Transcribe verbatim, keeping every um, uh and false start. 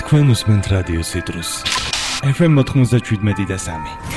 თქვენ უსმენთ რადიო ციტრუს. ეფ ემ ოთხმოცდაშვიდმეტი და სამი.